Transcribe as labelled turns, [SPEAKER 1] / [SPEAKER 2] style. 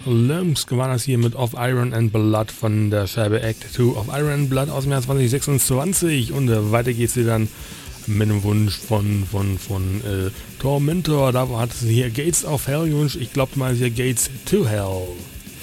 [SPEAKER 1] Lumsk war das hier mit Of Iron and Blood von der Scheibe Act 2 of Iron and Blood aus dem Jahr 2026 und weiter geht's hier dann mit dem Wunsch von Tormentor. Da hat sie hier Gates of Hell gewünscht. Ich glaube mal hier Gates to Hell.